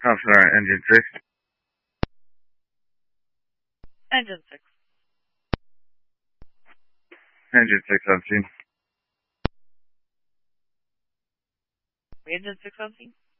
Oh, sorry, engine 6. Engine 6. Engine 6 on scene. Engine 6 on scene?